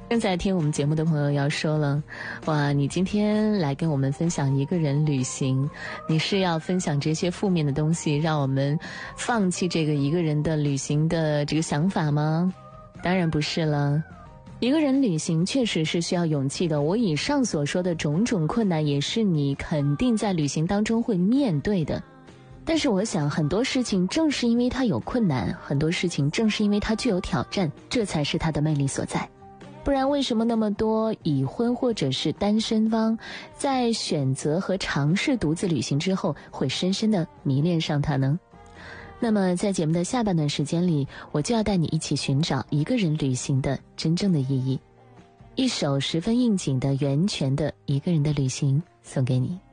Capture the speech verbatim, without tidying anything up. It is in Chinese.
正在听我们节目的朋友要说了，哇，你今天来跟我们分享一个人旅行，你是要分享这些负面的东西，让我们放弃这个一个人的旅行的这个想法吗？当然不是了。一个人旅行确实是需要勇气的，我以上所说的种种困难也是你肯定在旅行当中会面对的。但是我想很多事情正是因为它有困难，很多事情正是因为它具有挑战，这才是它的魅力所在。不然为什么那么多已婚或者是单身汪在选择和尝试独自旅行之后会深深地迷恋上它呢？那么在节目的下半段时间里，我就要带你一起寻找一个人旅行的真正的意义。一首十分应景的袁泉的一个人的旅行送给你。